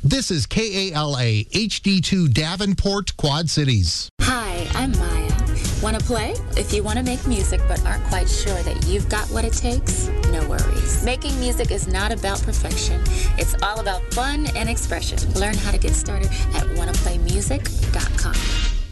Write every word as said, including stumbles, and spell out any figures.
This is K A L A H D two Davenport, Quad Cities. Hi, I'm Maya. Want to play? If you want to make music but aren't quite sure that you've got what it takes, no worries. Making music is not about perfection. It's all about fun and expression. Learn how to get started at wanna play music dot com.